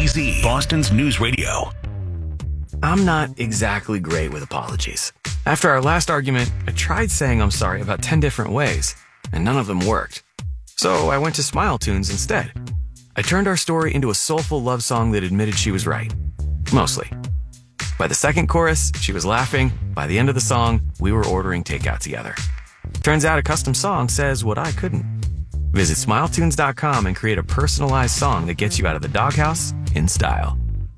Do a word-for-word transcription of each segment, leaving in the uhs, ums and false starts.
Z, Boston's News Radio. I'm not exactly great with apologies. After our last argument, I tried saying I'm sorry about ten different ways, and none of them worked. So I went to Smile Tunes instead. I turned our story into a soulful love song that admitted she was right. Mostly. By the second chorus, she was laughing. By the end of the song, we were ordering takeout together. Turns out a custom song says what I couldn't. Visit smile tunes dot com and create a personalized song that gets you out of the doghouse in style.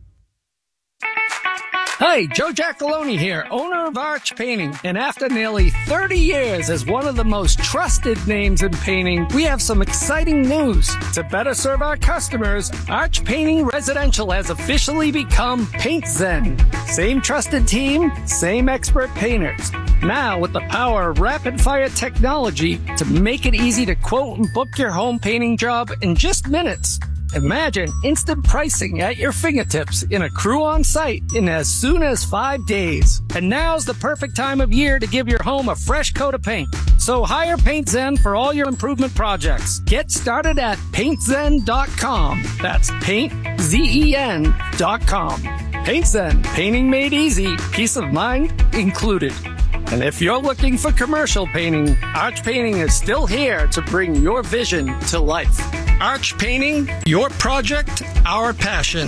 Hi, Joe Giacalone here, owner of Arch Painting. And after nearly thirty years as one of the most trusted names in painting, we have some exciting news. To better serve our customers, Arch Painting Residential has officially become Paint Zen. Same trusted team, same expert painters. Now, with the power of rapid-fire technology to make it easy to quote and book your home painting job in just minutes. Imagine instant pricing at your fingertips in a crew on site in as soon as five days. And now's the perfect time of year to give your home a fresh coat of paint. So hire Paint Zen for all your improvement projects. Get started at paint zen dot com. That's paint zen dot com. Paint Zen, painting made easy, peace of mind included. And if you're looking for commercial painting, Arch Painting is still here to bring your vision to life. Arch Painting, your project, our passion.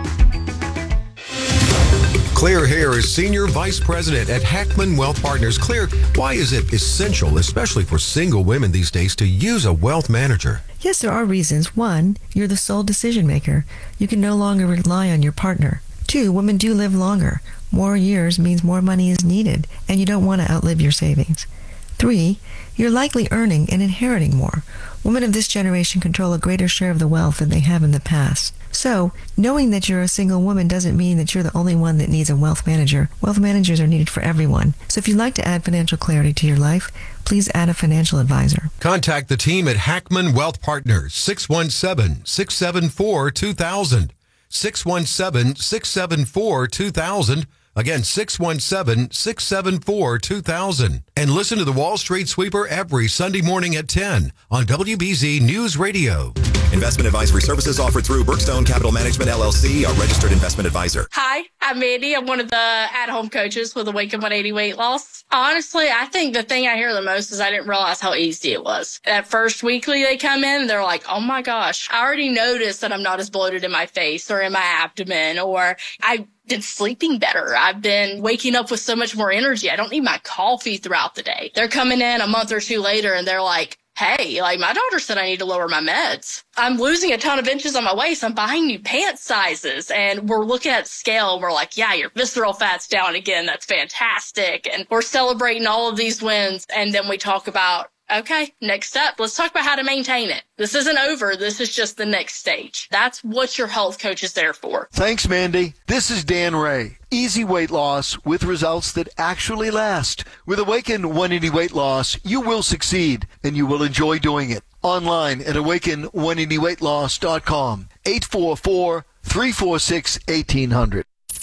Claire Hare is Senior Vice President at Hackman Wealth Partners. Claire, why is it essential, especially for single women these days, to use a wealth manager? Yes, there are reasons. One, you're the sole decision maker. You can no longer rely on your partner. Two, women do live longer. More years means more money is needed, and you don't want to outlive your savings. Three, you're likely earning and inheriting more. Women of this generation control a greater share of the wealth than they have in the past. So, knowing that you're a single woman doesn't mean that you're the only one that needs a wealth manager. Wealth managers are needed for everyone. So if you'd like to add financial clarity to your life, please add a financial advisor. Contact the team at Hackman Wealth Partners, six one seven, six seven four, two thousand. six one seven, six seven four, two thousand. Again, six one seven, six seven four, two thousand. And listen to the Wall Street Sweeper every Sunday morning at ten on W B Z News Radio. Investment advisory services offered through Brookstone Capital Management, L L C, a registered investment advisor. Hi, I'm Mandy. I'm one of the at-home coaches with Awaken one eighty Weight Loss. Honestly, I think the thing I hear the most is I didn't realize how easy it was. That first weekly they come in, they're like, oh my gosh, I already noticed that I'm not as bloated in my face or in my abdomen, or I been sleeping better. I've been waking up with so much more energy. I don't need my coffee throughout the day. They're coming in a month or two later and they're like, hey, like my doctor said I need to lower my meds. I'm losing a ton of inches on my waist. I'm buying new pant sizes. And we're looking at scale and we're like, yeah, your visceral fat's down again. That's fantastic. And we're celebrating all of these wins. And then we talk about, okay, next step. Let's talk about how to maintain it. This isn't over. This is just the next stage. That's what your health coach is there for. Thanks, Mandy. This is Dan Ray. Easy weight loss with results that actually last. With Awaken one eighty Weight Loss, you will succeed, and you will enjoy doing it. Online at awaken one eighty weight loss dot com. eight four four, three four six, one eight zero zero.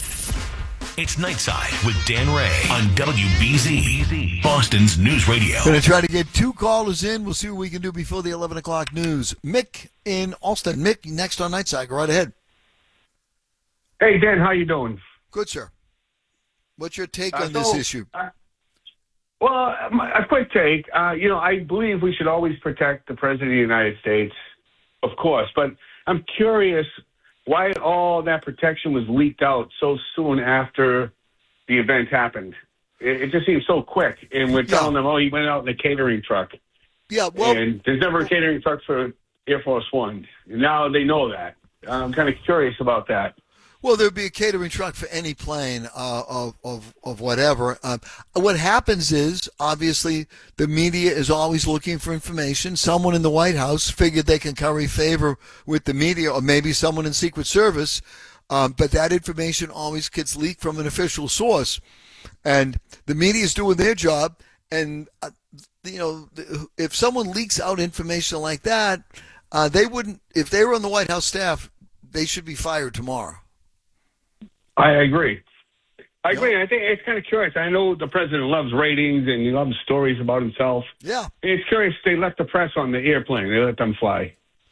It's Nightside with Dan Ray on W B Z, Boston's News Radio. Going to try to get two callers in. We'll see what we can do before the eleven o'clock news. Mick in Alston. Mick, next on Nightside. Go right ahead. Hey, Dan, how you doing? Good, sir. What's your take Uh, on this so, issue? Uh, well, a quick take. Uh, you know, I believe we should always protect the President of the United States, of course. But I'm curious why all that protection was leaked out so soon after the event happened. It, it just seems so quick. And we're telling yeah. them, oh, he went out in a catering truck. Yeah, well. And there's never a catering truck for Air Force One. And now they know that. I'm kind of curious about that. Well, there'd be a catering truck for any plane uh, of, of of whatever. Um, what happens is, obviously, the media is always looking for information. Someone in the White House figured they can curry favor with the media, or maybe someone in Secret Service, um, but that information always gets leaked from an official source. And the media is doing their job, and, uh, you know, if someone leaks out information like that, uh, they wouldn't, if they were on the White House staff, they should be fired tomorrow. I agree. I agree. Yep. I think it's kind of curious. I know the president loves ratings and he loves stories about himself. Yeah. It's curious they let the press on the airplane. They let them fly.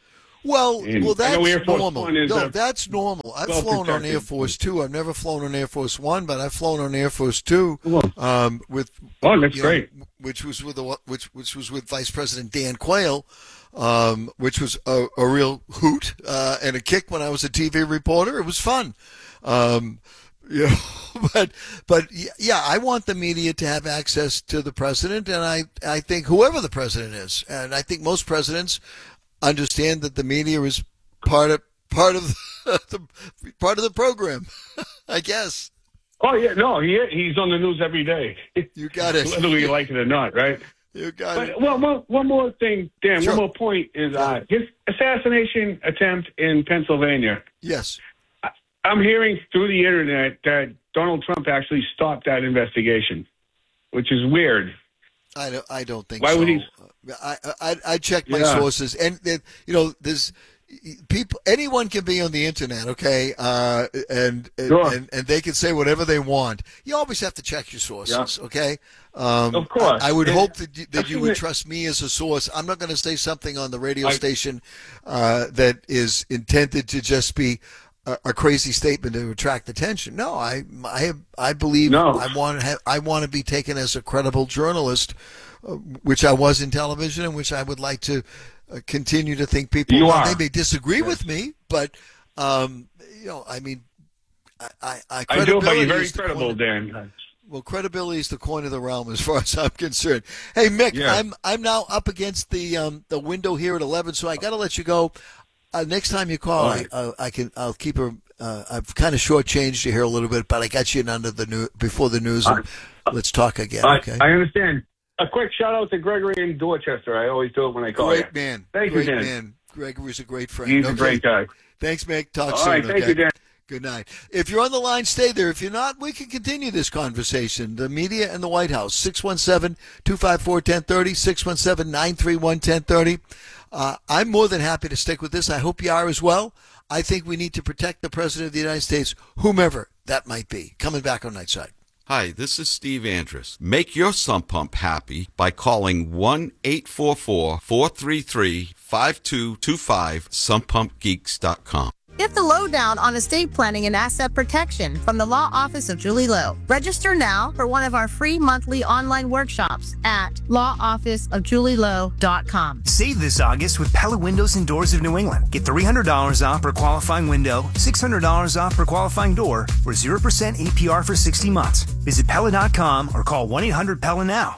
Well, And well, that's Air Force normal. One is No, a- that's normal. I've well flown on protected. Air Force Two. I've never flown on Air Force One, but I've flown on Air Force Two. Um, with Oh, that's you know, great. which was with the, which which was with Vice President Dan Quayle, um, which was a, a real hoot uh, and a kick when I was a T V reporter. It was fun. Um, you know, but but yeah, I want the media to have access to the president, and I I think whoever the president is, and I think most presidents understand that the media is part of part of the part of the program. I guess. Oh yeah, no, he he's on the news every day. You got it. Whether we like it or not, right? You got But it. well, one, one more thing, Dan. Sure. One more point is uh, his assassination attempt in Pennsylvania. Yes. I'm hearing through the internet that Donald Trump actually stopped that investigation, which is weird. I don't. I don't think. Why so. would he? I I I checked my Yeah. sources, and uh, you know, there's people. Anyone can be on the internet, okay, uh, and and, Sure. and and they can say whatever they want. You always have to check your sources, okay? Um, Of course. I, I would And hope that you, that I've you seen would it- trust me as a source. I'm not going to say something on the radio I- station uh, that is intended to just be a, a crazy statement to attract attention. No, I I I believe No. I want to have, I want to be taken as a credible journalist, uh, which I was in television, and which I would like to uh, continue to think people. You well, are. They may disagree with me, but um, you know, I mean, I I, I, I do, but you're credibility very is the credible, coin- Dan. Well, credibility is the coin of the realm, as far as I'm concerned. Hey, Mick, Yeah. I'm I'm now up against the um, the window here at eleven, so I got to let you go. Uh, next time you call, All right. I, uh, I can I'll keep her. Uh, I've kind of shortchanged you here a little bit, but I got you in under the new before the news. And let's talk again, I, okay? I understand. A quick shout out to Gregory in Dorchester. I always do it when I call Great you. man, Thank great you, Dan. man. Gregory's a great friend. He's a Okay. great guy. Thanks, Mick. Talk All soon. right, thank okay? you, Dan. Good night. If you're on the line, stay there. If you're not, we can continue this conversation. The media and the White House, six one seven, two five four, one zero three zero, six one seven, nine three one, one zero three zero. Uh, I'm more than happy to stick with this. I hope you are as well. I think we need to protect the President of the United States, whomever that might be. Coming back on Nightside. Hi, this is Steve Andrus. Make your sump pump happy by calling one eight four four, four three three, five two two five, sump pump geeks dot com. Get the lowdown on estate planning and asset protection from the Law Office of Julie Lowe. Register now for one of our free monthly online workshops at law office of julie lowe dot com. Save this August with Pella Windows and Doors of New England. Get three hundred dollars off per qualifying window, six hundred dollars off per qualifying door, or zero percent A P R for sixty months. Visit Pella dot com or call one eight hundred Pella now.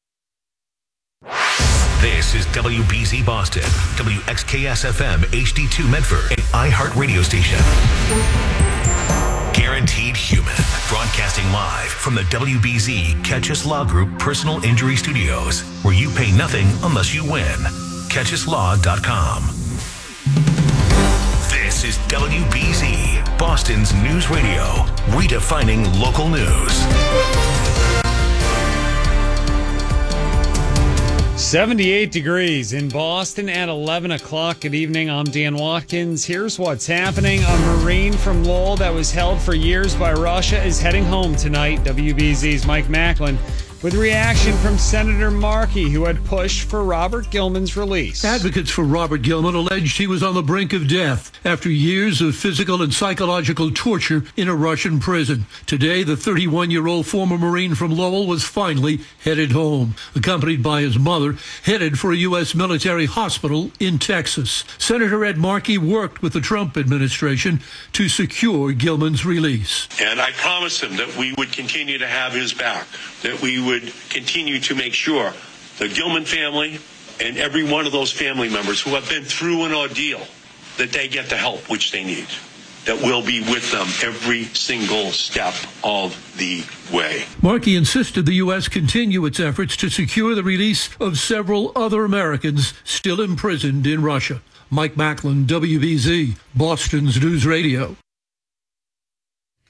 This is W B Z Boston, W X K S F M H D two Medford, an iHeart radio station. Guaranteed Human, broadcasting live from the W B Z Catch Us Law Group Personal Injury Studios, where you pay nothing unless you win. catch us law dot com. This is W B Z, Boston's news radio, redefining local news. seventy-eight degrees in Boston at eleven o'clock. Good evening. I'm Dan Watkins. Here's what's happening. A Marine from Lowell that was held for years by Russia is heading home tonight. W B Z's Mike Macklin with reaction from Senator Markey, who had pushed for Robert Gilman's release. Advocates for Robert Gilman alleged he was on the brink of death after years of physical and psychological torture in a Russian prison. Today, the thirty-one-year-old former Marine from Lowell was finally headed home, accompanied by his mother, headed for a U S military hospital in Texas. Senator Ed Markey worked with the Trump administration to secure Gilman's release. And I promised him that we would continue to have his back, that we would continue to make sure the Gilman family and every one of those family members who have been through an ordeal, that they get the help which they need, that we'll be with them every single step of the way. Markey insisted the U S continue its efforts to secure the release of several other Americans still imprisoned in Russia. Mike Macklin, W B Z, Boston's News Radio.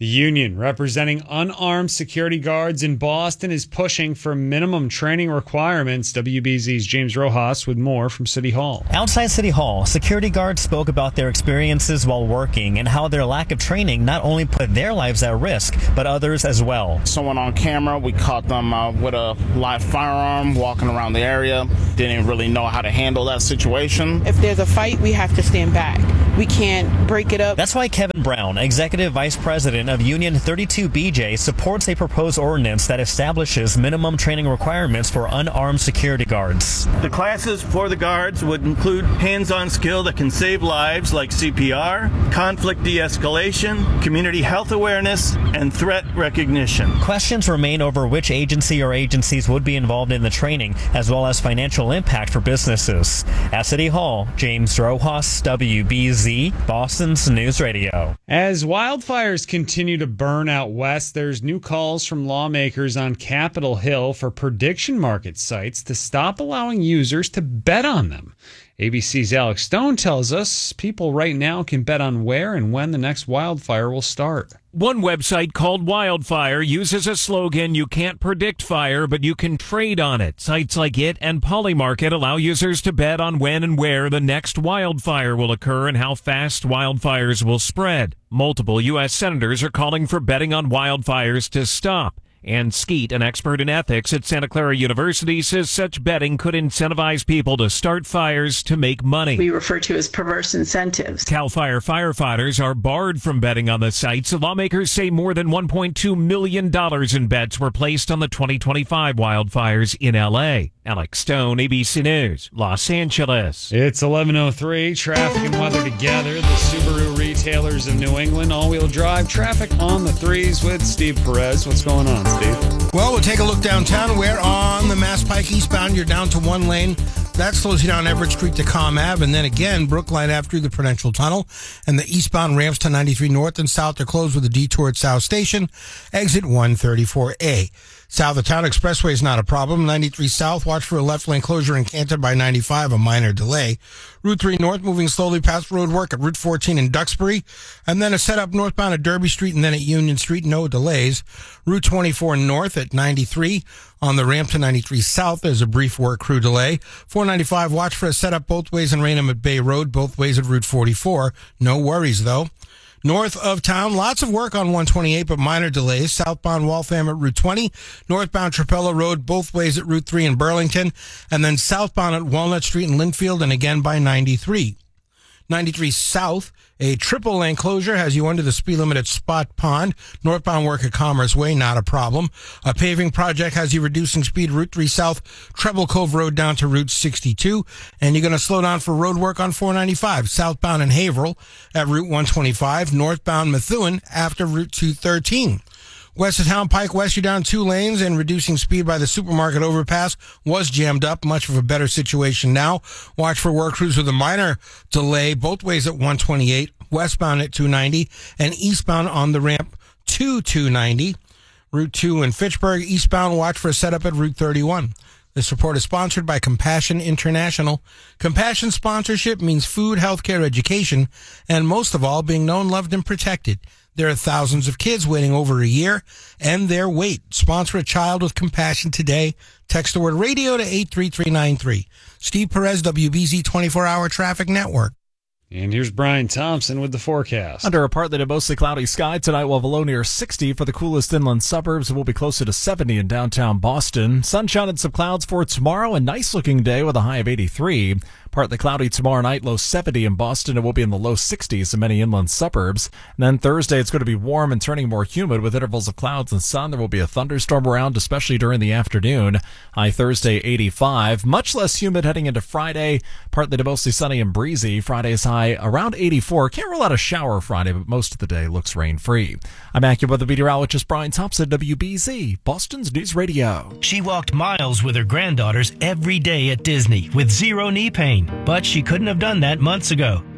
The union representing unarmed security guards in Boston is pushing for minimum training requirements. W B Z's James Rojas with more from City Hall. Outside City Hall, security guards spoke about their experiences while working and how their lack of training not only put their lives at risk, but others as well. Someone on camera, we caught them uh, with a live firearm walking around the area. Didn't really know how to handle that situation. If there's a fight, we have to stand back. We can't break it up. That's why Kevin Brown, Executive Vice President of Union thirty-two B J, supports a proposed ordinance that establishes minimum training requirements for unarmed security guards. The classes for the guards would include hands-on skill that can save lives like C P R, conflict de-escalation, community health awareness, and threat recognition. Questions remain over which agency or agencies would be involved in the training, as well as financial impact for businesses. At City Hall, James Rojas, W B Z, Boston's News Radio. As wildfires continue to burn out west, there's new calls from lawmakers on Capitol Hill for prediction market sites to stop allowing users to bet on them. A B C's Alex Stone tells us people right now can bet on where and when the next wildfire will start. One website called Wildfire uses a slogan, "You can't predict fire, but you can trade on it." Sites like it and Polymarket allow users to bet on when and where the next wildfire will occur and how fast wildfires will spread. Multiple U S senators are calling for betting on wildfires to stop. Ann Skeet, an expert in ethics at Santa Clara University, says such betting could incentivize people to start fires to make money. We refer to as perverse incentives. CAL FIRE firefighters are barred from betting on the sites. Lawmakers say more than one point two million dollars in bets were placed on the twenty twenty-five wildfires in L A. Alex Stone, A B C News, Los Angeles. It's eleven oh three. Traffic and weather together. The Subaru retailers in New England. All-wheel drive traffic on the threes with Steve Perez. What's going on, Steve? Well, we'll take a look downtown where on the Mass Pike eastbound, you're down to one lane. That slows you down Everett Street to Comm Ave. And then again, Brookline Ave through the Prudential Tunnel. And the eastbound ramps to ninety-three North and South are closed with a detour at South Station. Exit one thirty-four A. South of Town Expressway is not a problem. ninety-three South, watch for a left lane closure in Canton by ninety-five, a minor delay. Route three North moving slowly past road work at Route fourteen in Duxbury. And then a setup northbound at Derby Street and then at Union Street, no delays. Route twenty-four North at ninety-three. On the ramp to ninety-three South, there's a brief work crew delay. four ninety-five, watch for a setup both ways in Raynham at Bay Road, both ways at Route forty-four. No worries, though. North of town, lots of work on one twenty-eight, but minor delays. Southbound Waltham at Route twenty, northbound Trapelo Road, both ways at Route three in Burlington, and then southbound at Walnut Street in Linfield, and again by ninety-three. ninety-three South, a triple lane closure has you under the speed limit at Spot Pond. Northbound work at Commerce Way, not a problem. A paving project has you reducing speed Route three South, Treble Cove Road down to Route sixty-two. And you're going to slow down for road work on four ninety-five, southbound in Haverhill at Route one twenty-five, northbound Methuen after Route two thirteen. West of Town Pike West, you're down two lanes and reducing speed by the supermarket overpass was jammed up. Much of a better situation now. Watch for work crews with a minor delay both ways at one twenty-eight, westbound at two ninety, and eastbound on the ramp to two ninety. Route two in Fitchburg, eastbound, watch for a setup at Route thirty-one. This report is sponsored by Compassion International. Compassion sponsorship means food, healthcare, education, and most of all, being known, loved, and protected. There are thousands of kids waiting over a year, and their wait. Sponsor a child with compassion today. Text the word radio to eight three three nine three. Steve Perez, W B Z twenty-four hour Traffic Network. And here's Brian Thompson with the forecast. Under a partly to mostly cloudy sky, tonight we'll have a low near sixty for the coolest inland suburbs. It will be closer to seventy in downtown Boston. Sunshine and some clouds for tomorrow. A nice-looking day with a high of eighty-three. Partly cloudy tomorrow night, low seventy in Boston. It will be in the low sixties in many inland suburbs. And then Thursday, it's going to be warm and turning more humid with intervals of clouds and sun. There will be a thunderstorm around, especially during the afternoon. High Thursday, eighty-five. Much less humid heading into Friday. Partly to mostly sunny and breezy. Friday's high around eighty-four. Can't rule out a shower Friday, but most of the day looks rain-free. I'm AccuWeather meteorologist Brian Thompson, W B Z, Boston's News Radio. She walked miles with her granddaughters every day at Disney with zero knee pain, but she couldn't have done that months ago.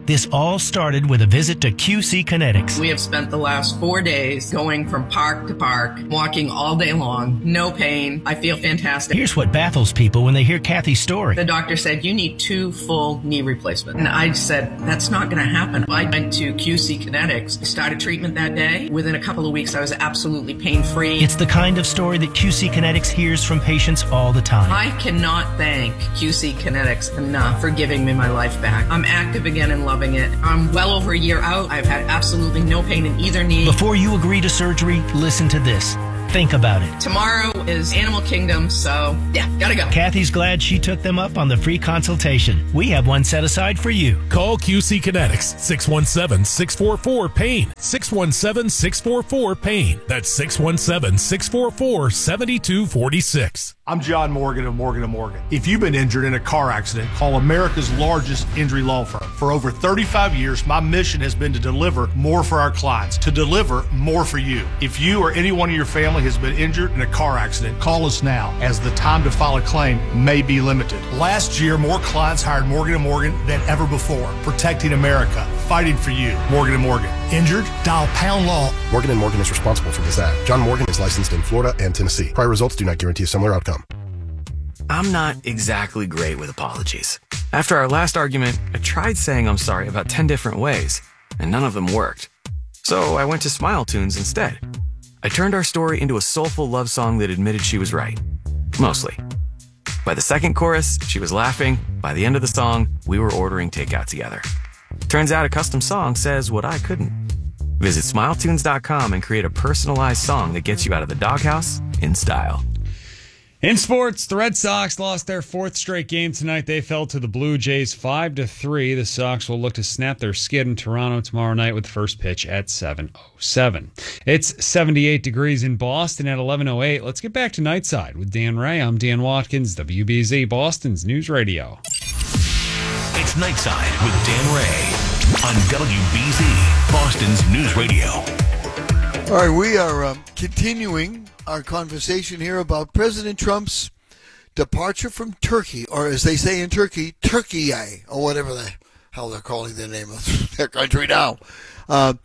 This all started with a visit to Q C Kinetics. We have spent the last four days going from park to park, walking all day long, no pain. I feel fantastic. Here's what baffles people when they hear Kathy's story. The doctor said, you need two full knee replacements. And I said, that's not going to happen. I went to Q C Kinetics, started treatment that day. Within a couple of weeks, I was absolutely pain-free. It's the kind of story that Q C Kinetics hears from patients all the time. I cannot thank Q C Kinetics enough for giving me my life back. I'm active again and loving it. I'm well over a year out. I've had absolutely no pain in either knee. Before you agree to surgery, listen to this. Think about it. Tomorrow is Animal Kingdom, so yeah, gotta go. Kathy's glad she took them up on the free consultation. We have one set aside for you. Call Q C Kinetics, six one seven, six four four, PAIN, six one seven, six four four, PAIN. That's six one seven, six four four, seven two four six. I'm John Morgan of Morgan and Morgan. If you've been injured in a car accident, call America's largest injury law firm. For over thirty-five years, my mission has been to deliver more for our clients, to deliver more for you. If you or anyone in your family has been injured in a car accident, call us now, as the time to file a claim may be limited. Last year, more clients hired Morgan and Morgan than ever before, protecting America, fighting for you. Morgan and Morgan. Injured? Dial pound law. Morgan and Morgan is responsible for this ad. John Morgan is licensed in Florida and Tennessee. Prior results do not guarantee a similar outcome. I'm not exactly great with apologies. After our last argument, I tried saying I'm sorry about ten different ways, and none of them worked. So I went to Smile Tunes instead. I turned our story into a soulful love song that admitted she was right. Mostly. By the second chorus, she was laughing. By the end of the song, we were ordering takeout together. Turns out a custom song says what I couldn't. Visit smile tunes dot com and create a personalized song that gets you out of the doghouse in style. In sports, the Red Sox lost their fourth straight game tonight. They fell to the Blue Jays five to three. The Sox will look to snap their skid in Toronto tomorrow night with the first pitch at seven oh seven. It's seventy-eight degrees in Boston at eleven oh eight. Let's get back to Nightside with Dan Ray. I'm Dan Watkins, W B Z, Boston's News Radio. It's Nightside with Dan Ray on W B Z, Boston's News Radio. All right, we are um, continuing our conversation here about President Trump's departure from Turkey, or as they say in Turkey, Turkey, or whatever the hell they're calling the name of their country now. Uh,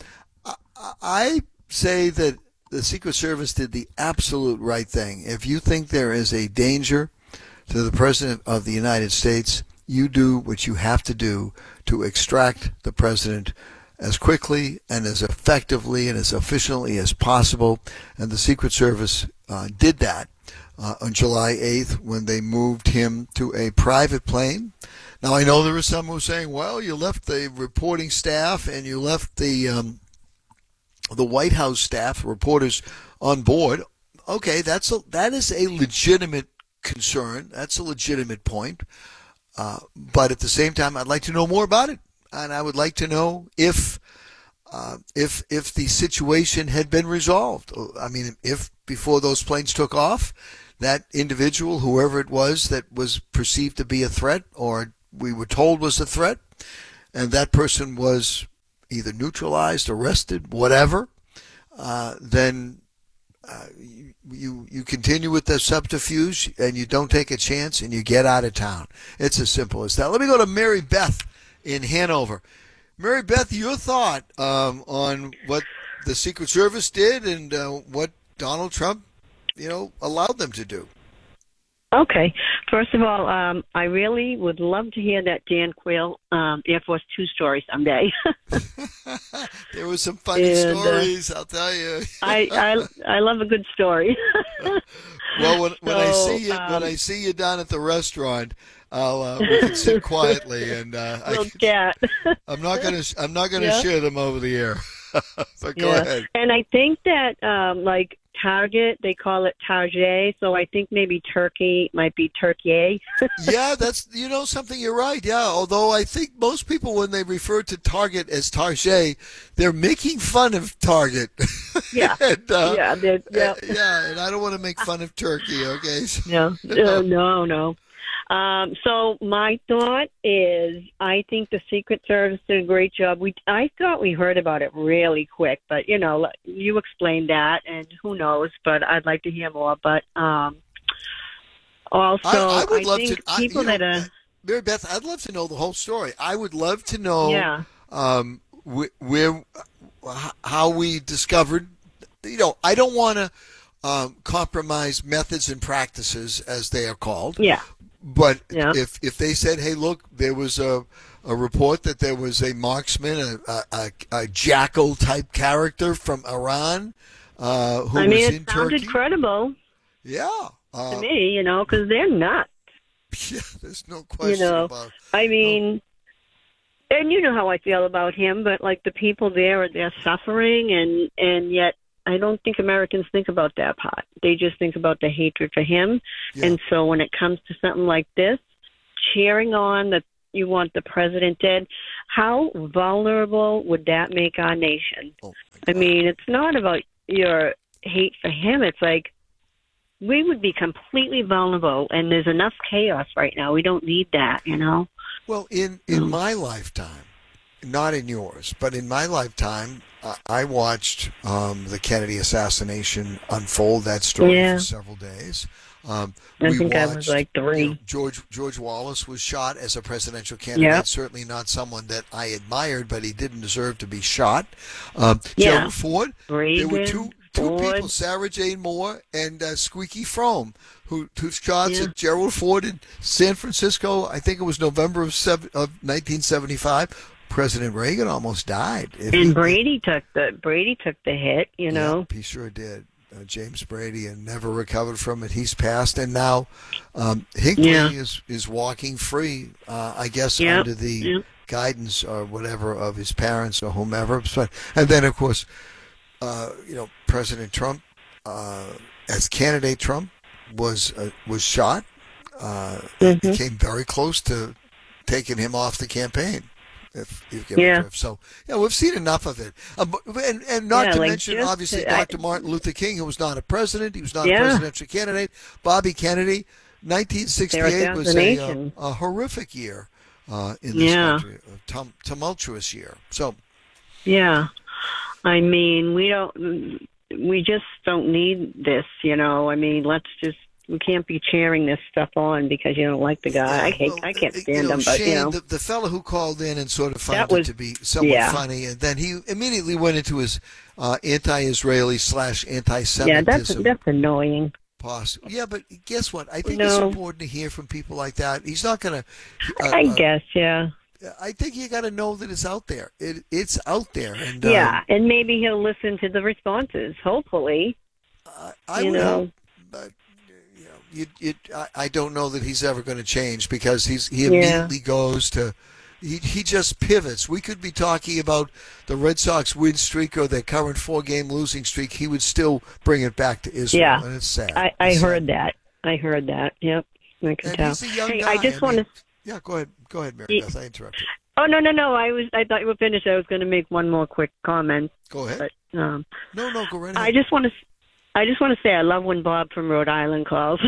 I say that the Secret Service did the absolute right thing. If you think there is a danger to the President of the United States, you do what you have to do to extract the President as quickly and as effectively and as efficiently as possible. And the Secret Service uh, did that uh, on July eighth when they moved him to a private plane. Now, I know there are some who are saying, well, you left the reporting staff and you left the um, the White House staff, reporters on board. Okay, that's a, that is a legitimate concern. That's a legitimate point. Uh, but at the same time, I'd like to know more about it. And I would like to know if uh, if if the situation had been resolved. I mean, if before those planes took off, that individual, whoever it was that was perceived to be a threat, or we were told was a threat, and that person was either neutralized, arrested, whatever, uh, then uh, you, you you continue with the subterfuge and you don't take a chance and you get out of town. It's as simple as that. Let me go to Mary Beth in Hanover. Mary Beth, your thought um, on what the Secret Service did and uh, what Donald Trump, you know, allowed them to do. Okay. First of all, um, I really would love to hear that Dan Quayle um, Air Force Two story someday. There were some funny and, stories, uh, I'll tell you. I, I I love a good story. Well, when, when I So, see you um, when I see you down at the restaurant, I'll uh, we can sit quietly and uh, I Little can, cat. I'm not gonna I'm not gonna Yeah. share them over the air. But go Yeah. ahead. And I think that, um, like, Target, they call it Target, so I think maybe Turkey might be Turkey. Yeah, that's, you know something, you're right, yeah. Although I think most people, when they refer to Target as Target, they're making fun of Target. Yeah. and, uh, yeah. they're- Yeah. uh, yeah, and I don't want to make fun of Turkey, okay? So, No, uh, no, no. Um, so my thought is, I think the Secret Service did a great job. We, I thought we heard about it really quick, but you know, you explained that, and who knows? But I'd like to hear more. But um, also, I, I would love think to. I, people you know, that are Mary Beth, I'd love to know the whole story. I would love to know Yeah. um, wh- where, uh, how we discovered. You know, I don't want to um, compromise methods and practices, as they are called. Yeah. But Yeah. if if they said, "Hey, look, there was a a report that there was a marksman, a a, a, a jackal type character from Iran uh, who I mean, was it in sounded Turkey." credible Yeah. Uh, to me, you know, because they're nuts. Yeah, there's no question You know, about it. I mean, and you know how I feel about him, but like the people there, they're suffering, and and yet I don't think Americans think about that part. They just think about the hatred for him. Yeah. And so when it comes to something like this, cheering on that you want the president dead, how vulnerable would that make our nation? Oh, I mean, it's not about your hate for him. It's like we would be completely vulnerable, and there's enough chaos right now. We don't need that, you know? Well, in, in my lifetime, not in yours, but in my lifetime, uh, I watched um, the Kennedy assassination unfold, that story Yeah. for several days. Um, I we think I watched, was like three. you know, George George Wallace was shot as a presidential candidate. Yep. Certainly not someone that I admired, but he didn't deserve to be shot. Um, Yeah. Gerald Ford. There were Reagan, two two Ford. people, Sarah Jane Moore and uh, Squeaky Fromme, who took shots Yeah. at Gerald Ford in San Francisco. I think it was November of, seven, of nineteen seventy-five. President Reagan almost died. If he- And Brady took the Brady took the hit, you know. Yep, he sure did. Uh, James Brady, and never recovered from it. He's passed, and now um, Hinckley Yeah. is is walking free. Uh, I guess Yep, under the yep. guidance or whatever of his parents or whomever. But and then of course, uh, you know, President Trump, uh, as candidate Trump, was uh, was shot. Uh, Mhm. It came very close to taking him off the campaign. If you give Yeah. it to him. So, yeah, we've seen enough of it. Uh, but, and, and not Yeah, to like mention, just obviously, to- I- Doctor Martin Luther King, who was not a president. He was not a Yeah. presidential candidate. Bobby Kennedy. nineteen sixty-eight was a, uh, assassination. a horrific year uh, in this Yeah. country, a tum- tumultuous year. So, Yeah. I mean, we don't we just don't need this, you know. I mean, let's just we can't be cheering this stuff on because you don't like the guy. I hate I can't you stand know, him, but Shane, you know. the, the fellow who called in and sort of That found it was- to be somewhat yeah. funny, and then he immediately went into his uh, anti-Israeli slash anti-Semitism. Yeah, that's that's annoying. Possible. Yeah, but guess what? I think No. it's important to hear from people like that. He's not going to. Uh, I uh, guess, yeah. I think you got to know that it's out there. It it's out there, and Yeah, um, and maybe he'll listen to the responses, hopefully. I you would know. hope, but you know, you, you, I, I don't know that he's ever going to change because he's he Yeah. immediately goes to. He, he just pivots. We could be talking about the Red Sox win streak or their current four-game losing streak. He would still bring it back to Israel, Yeah. and it's sad. I, I It's sad. heard that. I heard that. Yep. I can And tell. he's a young hey, guy. I just I want mean- to Yeah, go ahead. Go ahead, Mary Ye- Beth. I interrupted. Oh no no no! I was I thought you were finished. I was going to make one more quick comment. Go ahead. But, um, No, no, go right I ahead. just want to I just want to say I love when Bob from Rhode Island calls.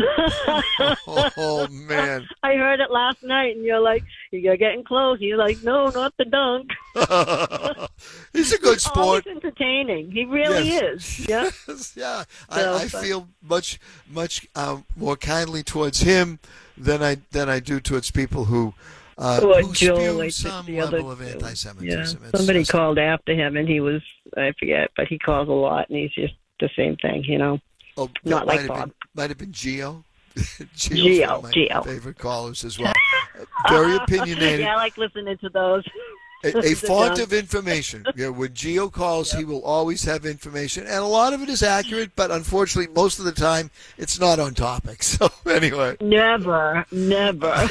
oh man! I heard it last night, and you're like, you're getting close. He's like, no, not the dunk. He's a good sport. Always entertaining. He really Yes. is. Yeah. Yes, yeah. So, I, I but- feel much, much um, more kindly towards him than I than I do towards people who uh, Or who Joe, spew I think some the other level of two. anti-Semitism. Yeah. It's Somebody just- called after him, and he was I forget, but he calls a lot, and he's just the same thing, you know. Oh, that Not might like have Bob. Been, might have been Gio. Gio's Gio, one of my Gio. favorite callers as well. Very opinionated. Yeah, I like listening to those. A, a The font John. of information. Yeah, when Gio calls, he will always have information, and a lot of it is accurate. But unfortunately, most of the time, it's not on topic. So anyway, Never, never.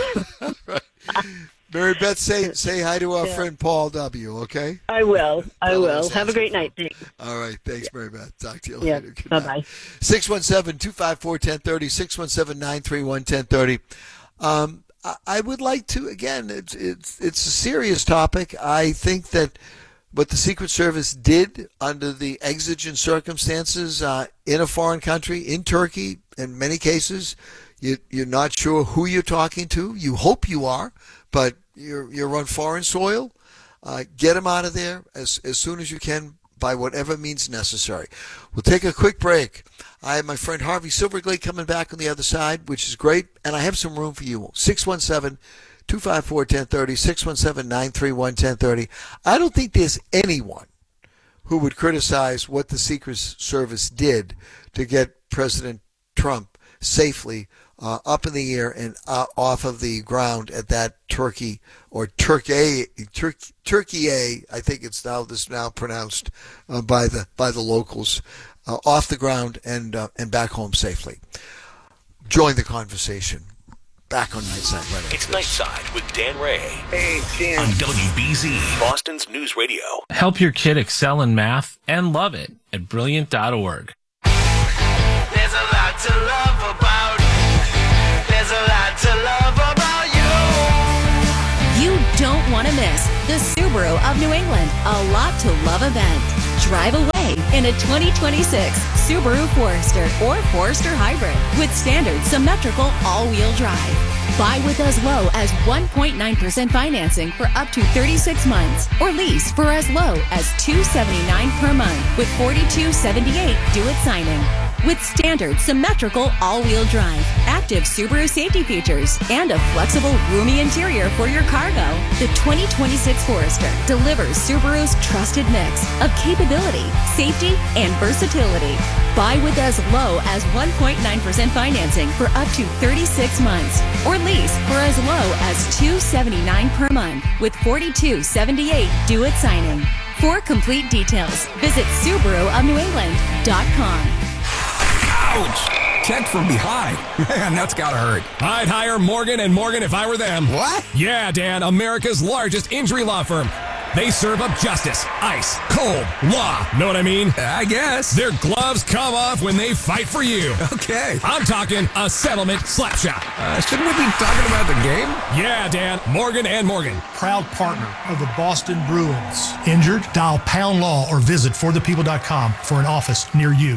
Mary Beth, say say hi to our Yeah. friend Paul W. Okay. I will. I Tell will. us Have a asking great for night. Thanks. All right. Thanks, Mary Beth. Talk to you Yeah. later. Good Bye night. bye. six one seven, two five four, one zero three zero, six one seven, nine three one, one zero three zero. Um, I, I would like to, again, it's, it's, it's a serious topic. I think that what the Secret Service did under the exigent circumstances uh, in a foreign country, in Turkey, in many cases, you, you're not sure who you're talking to. You hope you are, but you're, you're on foreign soil. Uh, get them out of there as, as soon as you can by whatever means necessary. We'll take a quick break. I have my friend Harvey Silverglade coming back on the other side, which is great, and I have some room for you. six one seven, two five four, one zero three zero, six one seven, nine three one, one zero three zero. I don't think there's anyone who would criticize what the Secret Service did to get President Trump safely uh, up in the air and uh, off of the ground at that Turkey or Turkey, Turkey, Turkey, I think it's now this now pronounced uh, by the by the locals, uh, off the ground and uh, and back home safely. Join the conversation. Back on Nightside right after It's this. Nightside with Dan Ray. Hey, Dan. On W B Z, Boston's News Radio. Help your kid excel in math and love it at brilliant dot org. There's a lot to love about. There's a lot to love about you. You don't want to miss the Subaru of New England A Lot to Love event. Drive away in a twenty twenty-six Subaru Forester or Forester Hybrid with standard symmetrical all-wheel drive. Buy with as low as one point nine percent financing for up to thirty-six months or lease for as low as two hundred seventy-nine dollars per month with forty-two seventy-eight due at signing. With standard symmetrical all-wheel drive, active Subaru safety features, and a flexible, roomy interior for your cargo, the twenty twenty-six Forester delivers Subaru's trusted mix of capability, safety, and versatility. Buy with as low as one point nine percent financing for up to thirty-six months, or lease for as low as two hundred seventy-nine dollars per month with forty-two seventy-eight due at signing. For complete details, visit Subaru of New England dot com. Ouch! Checked from behind. Man, that's gotta hurt. I'd hire Morgan and Morgan if I were them. What? Yeah, Dan, America's largest injury law firm. They serve up justice, ice, cold, law. Know what I mean? I guess. Their gloves come off when they fight for you. Okay. I'm talking a settlement slap shot. Uh, shouldn't we be talking about the game? Yeah, Dan, Morgan and Morgan. Proud partner of the Boston Bruins. Injured? Dial Pound Law or visit for the people dot com for an office near you.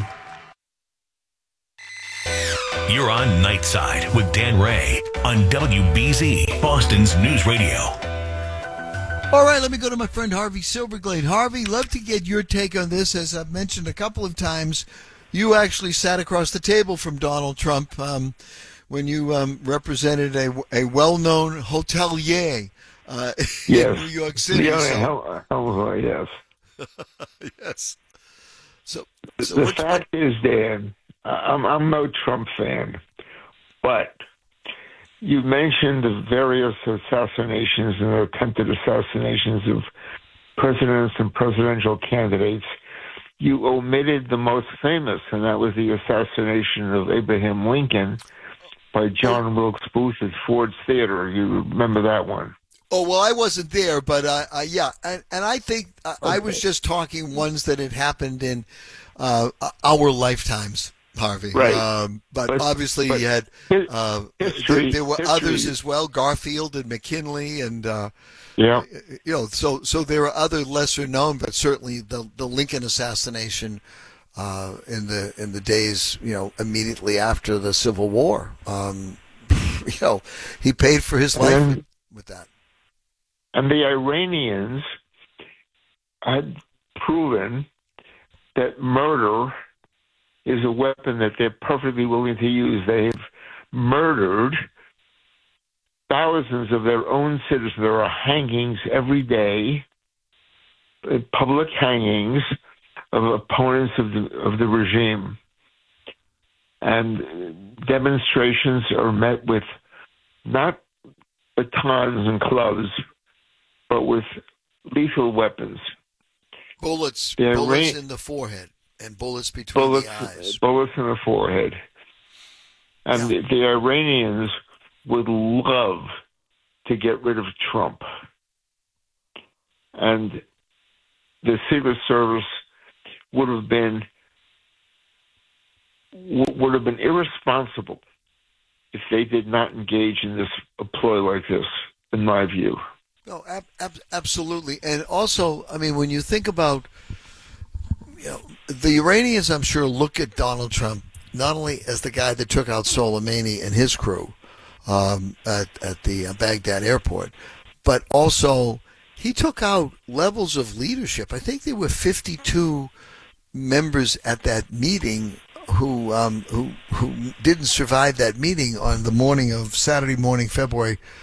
You're on Nightside with Dan Ray on W B Z, Boston's News Radio. All right, let me go to my friend Harvey Silverglade. Harvey, love to get your take on this. As I've mentioned a couple of times, you actually sat across the table from Donald Trump um, when you um, represented a, a well-known hotelier uh, yes. in New York City. Yeah, so. hell, hell, yes. yes. So, so the fact is, Dan, I'm, I'm no Trump fan, but you mentioned the various assassinations and attempted assassinations of presidents and presidential candidates. You omitted the most famous, and that was the assassination of Abraham Lincoln by John Wilkes Booth at Ford's Theater. You remember that one? Oh, well, I wasn't there, but uh, uh, yeah, and, and I think uh, okay. I was just talking ones that had happened in uh, our lifetimes. Harvey, right? Um, but, but obviously, but you had uh, history, there, there were history. others as well, Garfield and McKinley, and uh, yeah, you know, so so there are other lesser known, but certainly the the Lincoln assassination uh, in the in the days, you know, immediately after the Civil War. Um, you know, he paid for his life and, with, with that. And the Iranians had proven that murder is a weapon that they're perfectly willing to use. They've murdered thousands of their own citizens. There are hangings every day, public hangings of opponents of the of the regime. And demonstrations are met with not batons and clubs, but with lethal weapons. Bullets, the bullets Iran- in the forehead. And bullets between bullets, the eyes. Bullets in the forehead. And yeah. the, the Iranians would love to get rid of Trump. And the Secret Service would have been would have been irresponsible if they did not engage in this a ploy like this, in my view. No, ab- ab- absolutely. And also, I mean, when you think about, you know, the Iranians, I'm sure, look at Donald Trump not only as the guy that took out Soleimani and his crew um, at, at the uh, Baghdad airport, but also he took out levels of leadership. I think there were fifty-two members at that meeting who um, who who didn't survive that meeting on the morning of Saturday morning, February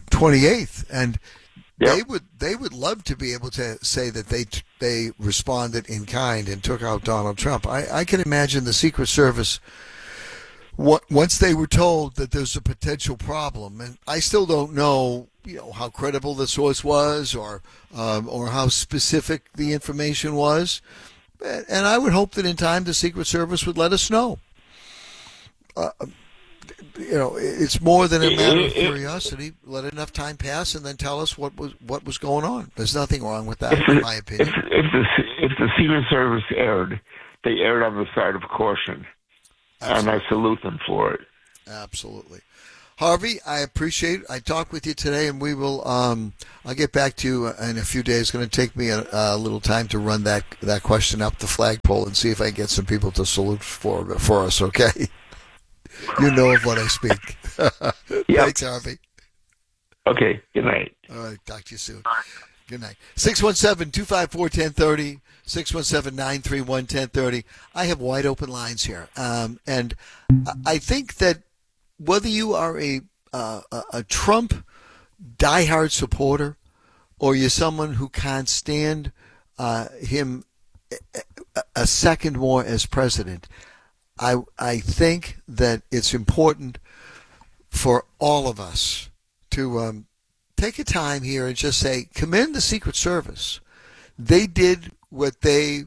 twenty-eighth, and Yep. they would they would love to be able to say that they they responded in kind and took out Donald Trump. I, I can imagine the Secret Service, what, once they were told that there's a potential problem, and I still don't know, you know, how credible the source was or um, or how specific the information was, and I would hope that in time the Secret Service would let us know. Uh, You know, it's more than a matter of curiosity. Let enough time pass, and then tell us what was what was going on. There's nothing wrong with that, in my opinion. If, if the if the Secret Service erred, they erred on the side of caution, Absolutely. and I salute them for it. Absolutely, Harvey. I appreciate. I talked with you today, and we will. Um, I'll get back to you in a few days. It's going to take me a, a little time to run that that question up the flagpole and see if I can get some people to salute for for us. Okay. You know of what I speak. Yep. Thanks, Harvey. Okay, good night. All right, talk to you soon. Good night. six one seven, two five four, one zero three zero, six one seven, nine three one, one zero three zero. I have wide open lines here. Um, and I think that whether you are a, uh, a, a Trump diehard supporter or you're someone who can't stand uh, him a, a second more as president, I I think that it's important for all of us to um, take a time here and just say, commend the Secret Service. They did what they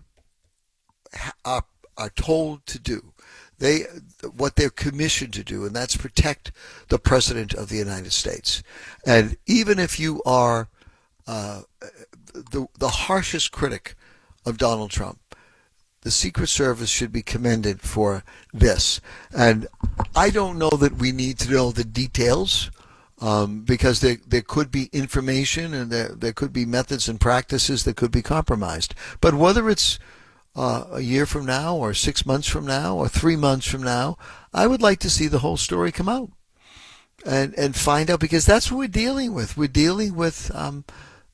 are, are told to do. They what they're commissioned to do, and that's protect the President of the United States. And even if you are uh, the the harshest critic of Donald Trump, the Secret Service should be commended for this. And I don't know that we need to know the details um, because there, there could be information and there, there could be methods and practices that could be compromised. But whether it's uh, a year from now or six months from now or three months from now, I would like to see the whole story come out and, and find out, because that's what we're dealing with. We're dealing with... Um,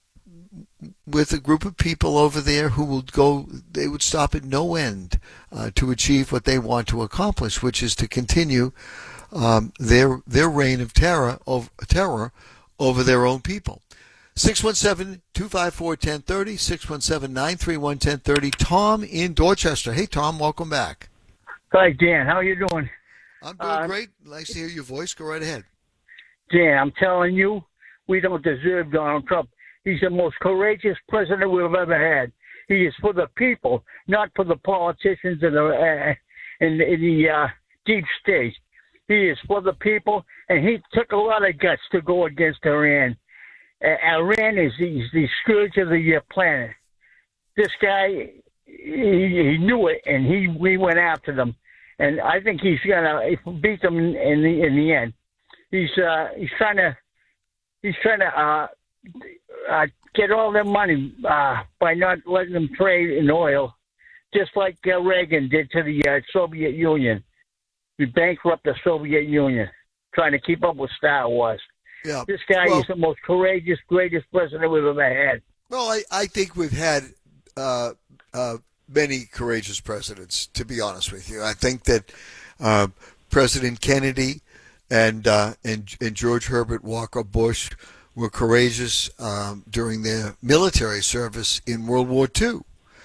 with a group of people over there who will go, they would stop at no end uh, to achieve what they want to accomplish, which is to continue um, their their reign of terror of terror over their own people. six one seven, two five four, one zero three zero, six one seven, nine three one, one zero three zero. Tom in Dorchester. Hey, Tom, welcome back. Hi, Dan. How are you doing? I'm doing uh, great. Nice to hear your voice. Go right ahead. Dan, I'm telling you, we don't deserve Donald Trump. He's the most courageous president we've ever had. He is for the people, not for the politicians and the uh, and, and the uh, deep state. He is for the people, and he took a lot of guts to go against Iran. Uh, Iran is the, the scourge of the uh, planet. This guy, he, he knew it, and he we went after them. And I think he's gonna beat them in the in the end. He's uh, he's trying to he's trying to. Uh, Uh, get all their money uh, by not letting them trade in oil, just like uh, Reagan did to the uh, Soviet Union. We bankrupt the Soviet Union, trying to keep up with Star Wars. Yeah. This guy well, is the most courageous, greatest president we've ever had. Well, I, I think we've had uh, uh, many courageous presidents, to be honest with you. I think that uh, President Kennedy and, uh, and and George Herbert Walker Bush were courageous um, during their military service in World War Two.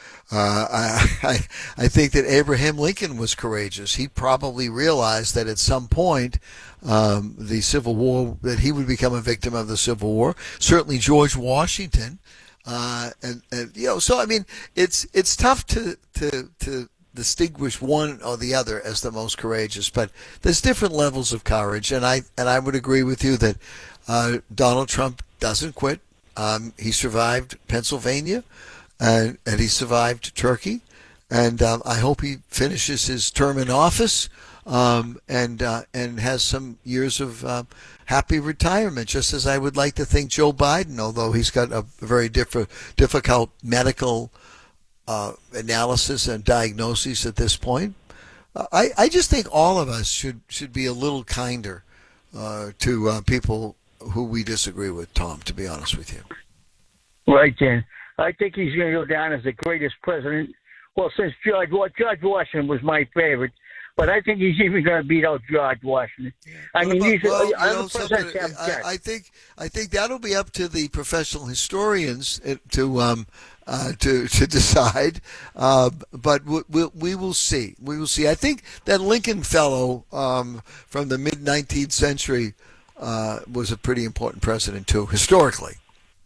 Uh, I, I I think that Abraham Lincoln was courageous. He probably realized that at some point um, the Civil War, that he would become a victim of the Civil War. Certainly George Washington, uh, and, and you know, so I mean, it's it's tough to to to distinguish one or the other as the most courageous, but there's different levels of courage, and I and I would agree with you that uh, Donald Trump doesn't quit. Um, he survived Pennsylvania. And, and he survived Turkey, and um, I hope he finishes his term in office um, and uh, and has some years of uh, happy retirement, just as I would like to think Joe Biden, although he's got a very diff- difficult medical uh, analysis and diagnosis at this point. I, I just think all of us should, should be a little kinder uh, to uh, people who we disagree with, Tom, to be honest with you. Right, Dan. I think he's going to go down as the greatest president. Well, since George George Washington was my favorite, but I think he's even going to beat out George Washington. I What mean, about- these well, are you other know, something- presidents have I, checked. I think I think that'll be up to the professional historians uh, to um, uh, to to decide. Uh, but we, we, we will see. We will see. I think that Lincoln fellow um, from the mid nineteenth century uh, was a pretty important president too, historically.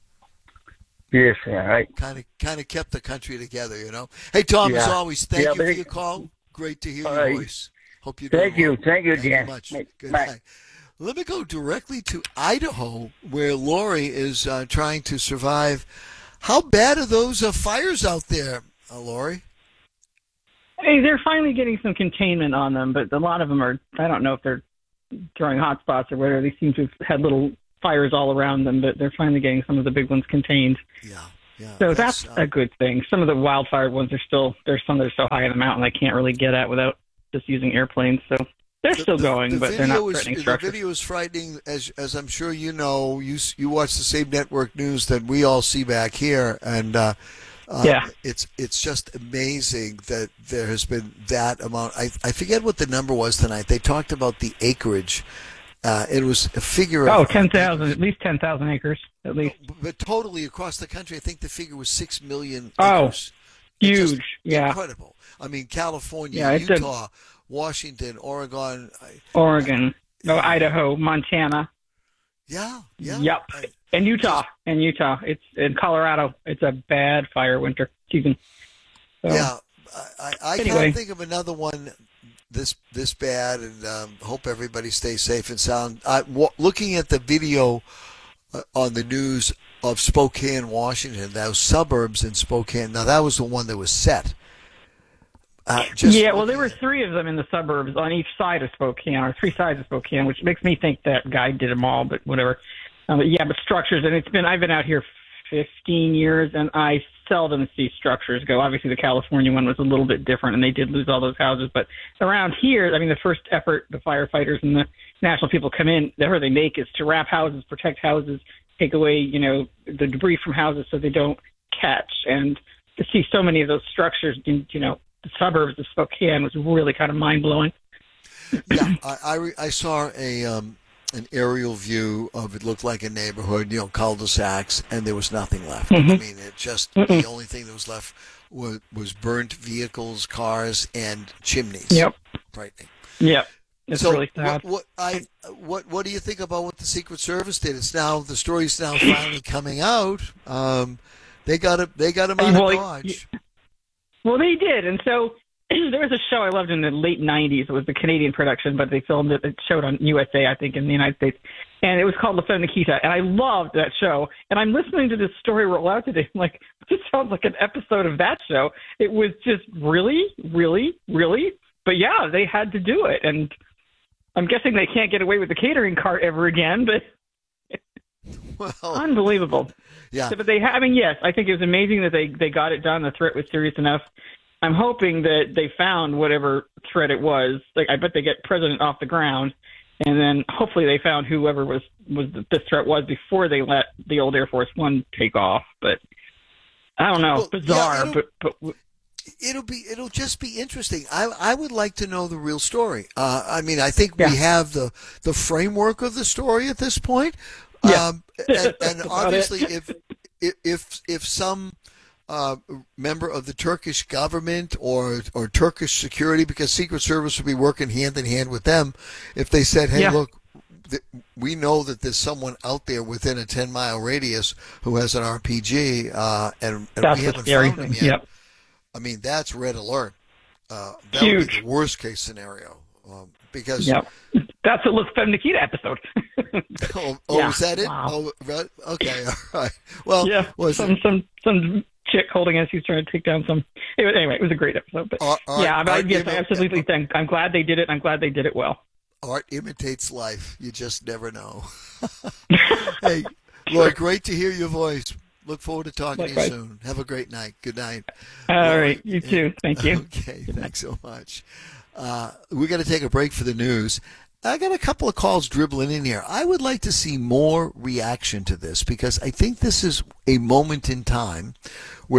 Yes, yeah, right. Kind of kind of kept the country together, you know. Hey, Tom, as Yeah. always, thank Yeah, you for but- your call. Great to hear All your right. voice. Hope you're Thank doing you. well. Thank you, Thank you Dan. much. Bye. Good Bye. night. Let me go directly to Idaho, where Lori is uh, trying to survive. How bad are those uh, fires out there, uh, Lori? Hey, they're finally getting some containment on them, but a lot of them are, I don't know if they're during hot spots or whatever. They seem to have had little fires all around them, but they're finally getting some of the big ones contained. Yeah, yeah. So that's, uh, a good thing. Some of the wildfire ones are still, there's some that are so high in the mountain I can't really get at without just using airplanes. So they're still going, The but they're not video is- threatening The structures. video is frightening, as as I'm sure you know. You s- you watch the same network news that we all see back here, and uh, uh, Yeah. it's it's just amazing that there has been that amount. I I forget what the number was tonight. They talked about the acreage. Uh, it was a figure Oh, of ten thousand, at least ten thousand acres, at least. but totally across the country, I think the figure was six million Oh, acres. It's just huge, yeah. incredible. I mean, California, Yeah, it's a- Utah, Washington, Oregon. I- Oregon, no, Idaho, Montana. Yeah, yeah. Yep. And Utah, and Utah. It's in Colorado. It's a bad fire winter season. So, Yeah, I, I Anyway. can't think of another one this this bad, and um, hope everybody stays safe and sound. I, w- looking at the video uh, on the news of Spokane, Washington, those suburbs in Spokane. Now that was the one that was set. Uh, just yeah, well, there were three of them in the suburbs on each side of Spokane, or three sides of Spokane, which makes me think that guy did them all, but whatever. Um, but yeah, but structures, and it's been, I've been out here fifteen years, and I seldom see structures go. Obviously, the California one was a little bit different, and they did lose all those houses, but around here, I mean, the first effort the firefighters and the national people come in, the effort they make is to wrap houses, protect houses, take away, you know, the debris from houses so they don't catch, and to see so many of those structures in, you know, the suburbs of Spokane was really kind of mind-blowing. Yeah, I, I, re- I saw a um, an aerial view of it. Looked like a neighborhood, you know, cul-de-sacs, and there was nothing left. Mhm. I mean, it just Mm-mm. the only thing that was left was, was burnt vehicles, cars, and chimneys. Yep. Frightening. Yep. It's so really sad. What, what I what what do you think about what the Secret Service did? It's now the story's now finally coming out. Um, they got a they got him out Well, of y- Dodge. Well, they did, and so there was a show I loved in the late nineties. It was the Canadian production, but they filmed it. It showed on U S A, I think, in the United States, and it was called La Femme Nikita. And I loved that show. And I'm listening to this story roll out today. I'm like, this sounds like an episode of that show. It was just really, really, really. But yeah, they had to do it, and I'm guessing they can't get away with the catering cart ever again. But well, unbelievable. Yeah. But they, ha- I mean, yes, I think it was amazing that they, they got it done. The threat was serious enough. I'm hoping that they found whatever threat it was. Like, I bet they get President off the ground, and then hopefully they found whoever was, was the, this threat was before they let the old Air Force One take off. But I don't know, Well, yeah, bizarre. it'll- but but It'll be it'll just be interesting. I I would like to know the real story. Uh, I mean, I think Yeah. we have the the framework of the story at this point. Yeah. Um, and and That's about obviously, it. if if if if some uh, member of the Turkish government or or Turkish security, because Secret Service would be working hand in hand with them, if they said, "Hey, Yeah. look, th- we know that there's someone out there within a ten mile radius who has an R P G, uh, and, and That's we the haven't scary found him thing. yet." Yep. I mean, that's red alert. Uh, that would Huge. be the worst case scenario, um, because Yep. That's a La Femme Nikita episode. oh, oh Yeah. is that it? Wow. Oh, right. Okay, all right. Well, yeah, was some it? some some chick holding us. He's trying to take down some. Anyway, anyway, it was a great episode. But Art- art- yeah, but I, art yes, I imo- absolutely think I'm glad they did it. I'm glad they did it well. Art imitates life. You just never know. Hey, Lloyd, great to hear your voice. Look forward to talking Likewise. to you soon. Have a great night. Good night. All Lloyd, right, you too. Thank you. Okay, thanks so much. Uh, we got to take a break for the news. I got a couple of calls dribbling in here. I would like to see more reaction to this because I think this is a moment in time where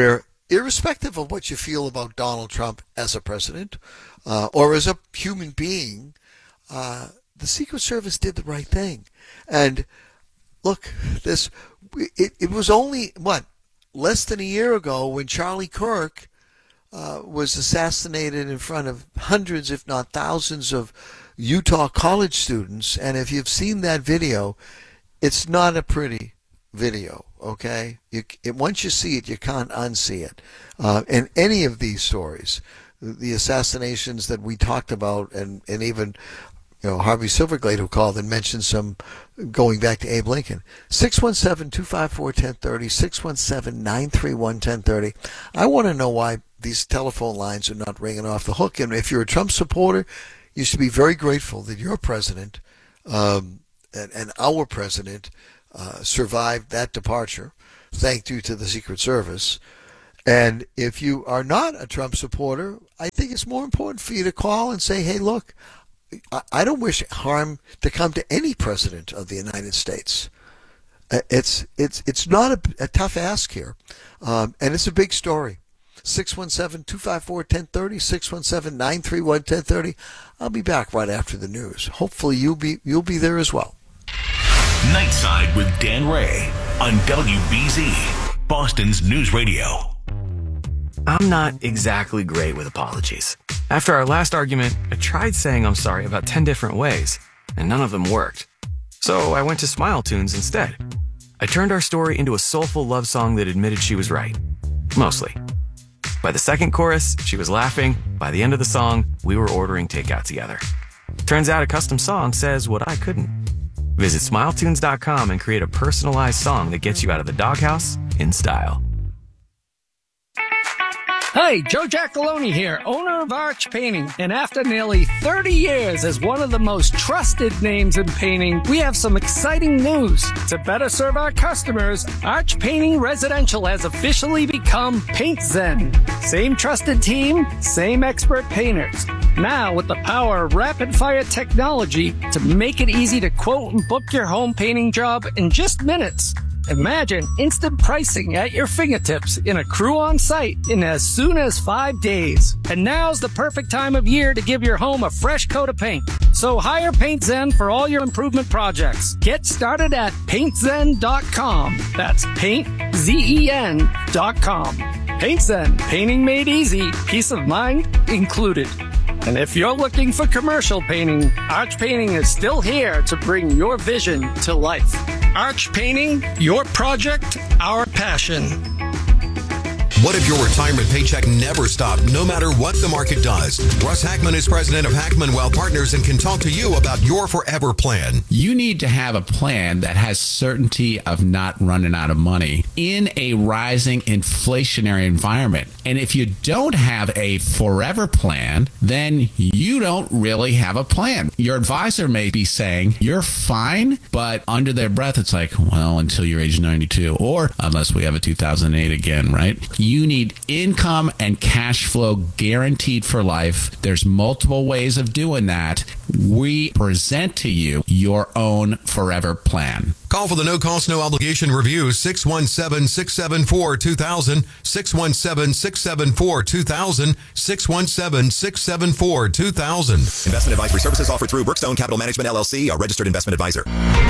irrespective of what you feel about Donald Trump as a president uh, or as a human being, uh, the Secret Service did the right thing. And look, this it, it was only, what, less than a year ago when Charlie Kirk uh, was assassinated in front of hundreds, if not thousands, of Utah college students. And if you've seen that video, it's not a pretty video, okay? You, it, once you see it, you can't unsee it. Uh, in any of these stories, the assassinations that we talked about, and, and even you know Harvey Silverglade, who called and mentioned some going back to Abe Lincoln. six one seven, two five four, one zero three zero, six one seven, nine three one, one zero three zero. I want to know why these telephone lines are not ringing off the hook. And if you're a Trump supporter, you should be very grateful that your president um, and, and our president uh, survived that departure, thank you to the Secret Service. And if you are not a Trump supporter, I think it's more important for you to call and say, hey, look, I, I don't wish harm to come to any president of the United States. It's it's it's not a, a tough ask here, um, and it's a big story. six one seven, two five four, one zero three zero, six one seven, nine three one, one zero three zero. I'll be back right after the news. Hopefully you'll be you'll be there as well. Nightside with Dan Ray on W B Z, Boston's News Radio. I'm not exactly great with apologies. After our last argument, I tried saying I'm sorry about ten different ways, and none of them worked. So I went to Smile Tunes instead. I turned our story into a soulful love song that admitted she was right. Mostly. By the second chorus, she was laughing. By the end of the song, we were ordering takeout together. Turns out a custom song says what I couldn't. Visit smile tunes dot com and create a personalized song that gets you out of the doghouse in style. Hi, Joe Giacalone here, owner of Arch Painting. And after nearly thirty years as one of the most trusted names in painting, we have some exciting news. To better serve our customers, Arch Painting Residential has officially become Paint Zen. Same trusted team, same expert painters. Now with the power of rapid-fire technology to make it easy to quote and book your home painting job in just minutes. Imagine instant pricing at your fingertips in a crew on site in as soon as five days. And now's the perfect time of year to give your home a fresh coat of paint. So hire Paint Zen for all your improvement projects. Get started at paint zen dot com. That's paint zen dot com. Paint Zen, painting made easy, peace of mind included. And if you're looking for commercial painting, Arch Painting is still here to bring your vision to life. Arch Painting, your project, our passion. What if your retirement paycheck never stopped, no matter what the market does? Russ Hackman is president of Hackman Wealth Partners and can talk to you about your forever plan. You need to have a plan that has certainty of not running out of money in a rising inflationary environment. And if you don't have a forever plan, then you don't really have a plan. Your advisor may be saying, you're fine, but under their breath, it's like, well, until you're age ninety-two, or unless we have a two thousand eight again, right? You need income and cash flow guaranteed for life. There's multiple ways of doing that. We present to you your own forever plan. Call for the no-cost, no-obligation review, six one seven, six seven four, two thousand, six one seven, six seven four, two thousand, six one seven, six seven four, two thousand. Investment advisory services offered through Brookstone Capital Management, L L C, a registered investment advisor.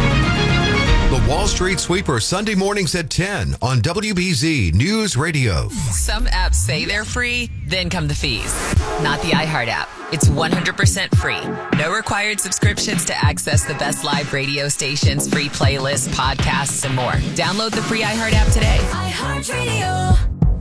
The Wall Street Sweeper, Sunday mornings at ten on W B Z News Radio. Some apps say they're free, then come the fees. Not the iHeart app. It's one hundred percent free. No required subscriptions to access the best live radio stations, free playlists, podcasts, and more. Download the free iHeart app today. iHeartRadio.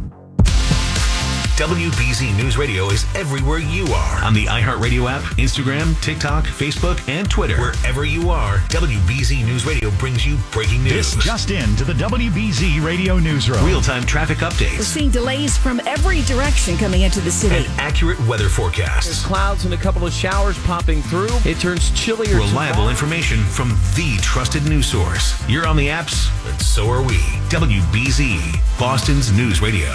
W B Z News Radio is everywhere you are on the iHeartRadio app, Instagram, TikTok, Facebook, and Twitter. Wherever you are, W B Z News Radio brings you breaking news. This just in to the W B Z Radio Newsroom. Real-time traffic We're updates. seeing delays from every direction coming into the city. An accurate weather forecast. There's clouds and a couple of showers popping through. It turns chillier. Reliable tomorrow. information from the trusted news source. You're on the apps, and so are we. W B Z, Boston's News Radio.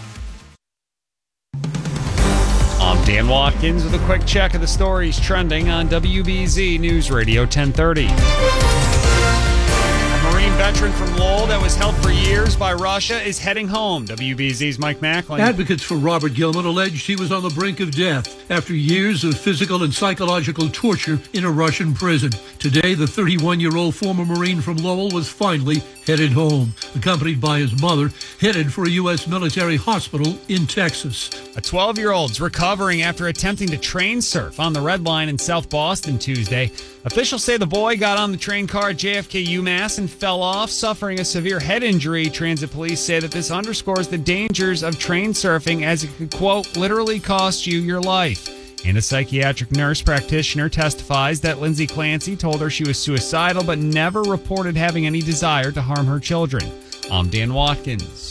I'm Dan Watkins with a quick check of the stories trending on W B Z News Radio ten thirty. A Marine Marine veteran from Lowell that was held for years by Russia is heading home. W B Z's Mike Macklin. Advocates for Robert Gilman alleged he was on the brink of death after years of physical and psychological torture in a Russian prison. Today, the thirty-one-year-old former Marine from Lowell was finally headed home, accompanied by his mother, headed for a U S military hospital in Texas. A twelve-year-old's recovering after attempting to train surf on the Red Line in South Boston Tuesday. Officials say the boy got on the train car at J F K UMass and fell off, suffering a severe head injury. Transit police say that this underscores the dangers of train surfing, as it could, quote, literally cost you your life. And a psychiatric nurse practitioner testifies that Lindsay Clancy told her she was suicidal but never reported having any desire to harm her children. I'm Dan Watkins.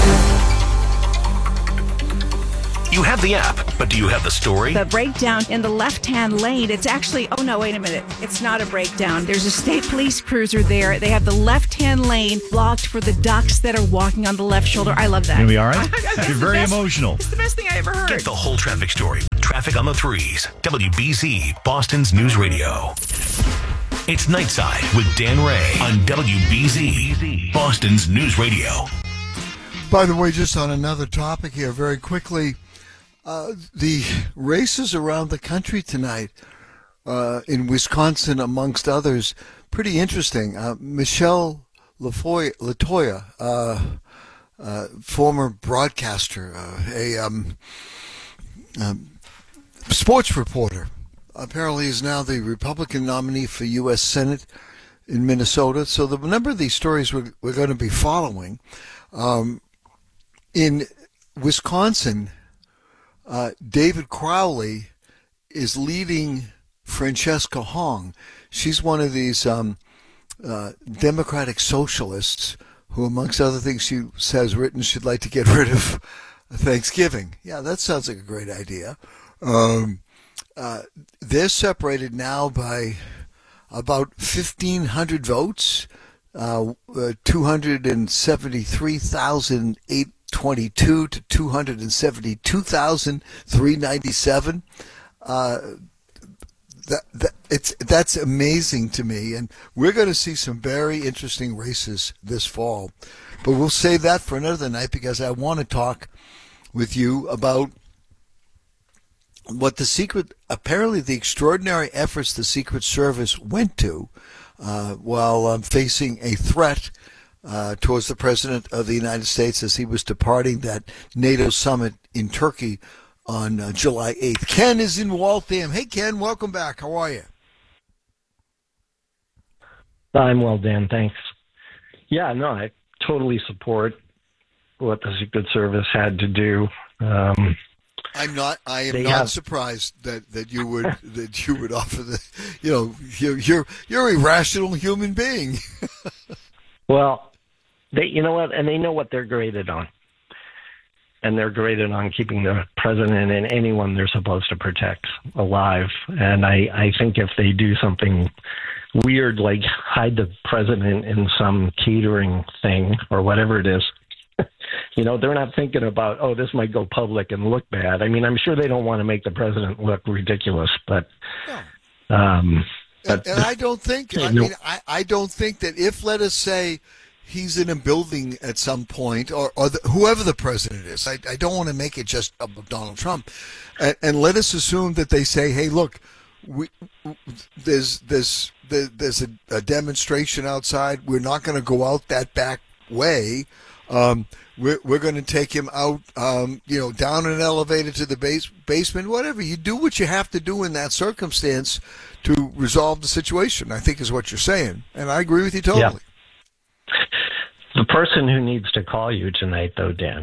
You have the app, but do you have the story? The breakdown in the left-hand lane, it's actually, oh no, wait a minute. It's not a breakdown. There's a state police cruiser there. They have the left-hand lane blocked for the ducks that are walking on the left shoulder. I love that. Gonna be all right? It's You're the very best- emotional. It's the best thing I ever heard. Get the whole traffic story. Traffic on the Threes. W B Z, Boston's News Radio. It's Nightside with Dan Ray on W B Z, Boston's News Radio. By the way, just on another topic here, very quickly, uh, the races around the country tonight uh, in Wisconsin, amongst others, pretty interesting. Uh, Michelle Lafoy, Latoya, uh, uh, former broadcaster, uh, a um, um, sports reporter, apparently is now the Republican nominee for U S Senate in Minnesota. So the number of these stories we're, we're going to be following. Um, in Wisconsin, uh, David Crowley is leading Francesca Hong. She's one of these um, uh, Democratic socialists who, amongst other things, she has written she'd like to get rid of Thanksgiving. Yeah, that sounds like a great idea. Um, uh, they're separated now by about fifteen hundred votes, uh, uh, two hundred seventy-three thousand eight hundred twenty-two to two hundred seventy-two thousand three hundred ninety-seven. Uh, that, that, it's, that's amazing to me, and we're going to see some very interesting races this fall. But we'll save that for another night because I want to talk with you about what the secret, apparently the extraordinary efforts the Secret Service went to uh, while um, facing a threat uh, towards the President of the United States as he was departing that NATO summit in Turkey on uh, July eighth. Ken is in Waltham. Hey, Ken, welcome back. How are you? I'm well, Dan. Thanks. Yeah, no, I totally support what the Secret Service had to do. Um, I'm not. I am They not have- surprised that, that you would that you would offer the. You know, you're you're you're a rational human being. Well, they, you know what, and they know what they're graded on, and they're graded on keeping the president and anyone they're supposed to protect alive. And I, I think if they do something weird like hide the president in some catering thing or whatever it is, you know, they're not thinking about, oh, this might go public and look bad. I mean, I'm sure they don't want to make the president look ridiculous, but. Um, And, but and I don't think. I No. mean, I, I don't think that if, let us say, he's in a building at some point, or, or the, whoever the president is. I, I don't want to make it just about Donald Trump, and, and let us assume that they say, "Hey, look, we, there's there's there, there's a, a demonstration outside. We're not going to go out that back way. Um, we're we're going to take him out, um, you know, down an elevator to the base basement. Whatever you do, what you have to do in that circumstance to resolve the situation, I think is what you're saying, and I agree with you totally." Yeah. The person who needs to call you tonight, though, Dan,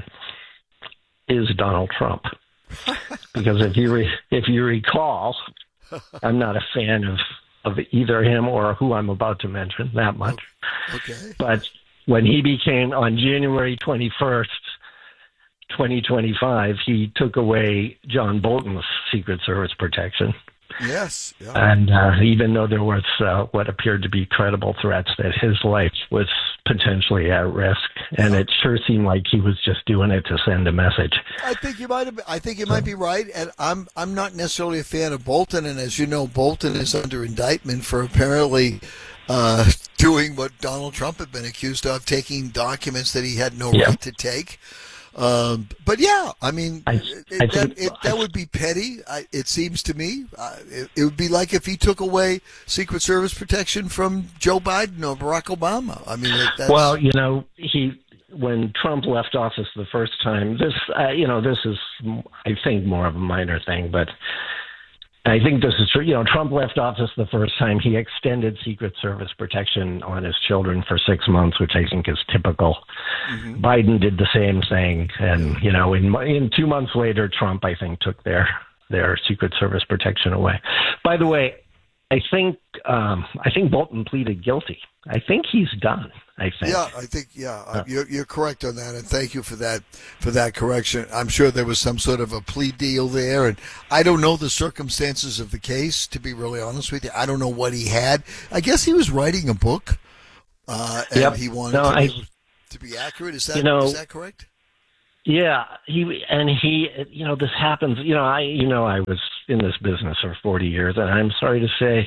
is Donald Trump. Because if you re- if you recall, I'm not a fan of, of either him or who I'm about to mention that much. Okay. But when he became, on January twenty-first, twenty twenty-five, he took away John Bolton's Secret Service protection. Yes. Yeah. And uh, even though there was uh, what appeared to be credible threats that his life was potentially at risk, and it sure seemed like he was just doing it to send a message. I think you might have. I think you might be right, and I'm I'm not necessarily a fan of Bolton. And as you know, Bolton is under indictment for apparently uh, doing what Donald Trump had been accused of, taking documents that he had no Yeah. right to take. Um, but yeah, I mean, I- it, I that, think- it, that would be petty. I, it seems to me, uh, it, it would be like if he took away Secret Service protection from Joe Biden or Barack Obama. I mean, it, that's, Well, you know, he when Trump left office the first time, this, uh, you know, this is, I think, more of a minor thing, but I think this is true. You know, Trump left office the first time. He extended Secret Service protection on his children for six months, which I think is typical. Mm-hmm. Biden did the same thing, and you know, in in two months later, Trump, I think, took their their Secret Service protection away. By the way, I think um, I think Bolton pleaded guilty. I think he's done. I think. Yeah, I think yeah, uh, you're you're correct on that, and thank you for that for that correction. I'm sure there was some sort of a plea deal there, and I don't know the circumstances of the case. To be really honest with you, I don't know what he had. I guess he was writing a book, uh, and Yep. he wanted No, to, be I- able to be accurate. Is that You know- is that correct? Yeah, he and he. You know, this happens. You know, I. You know, I was in this business for forty years, and I'm sorry to say,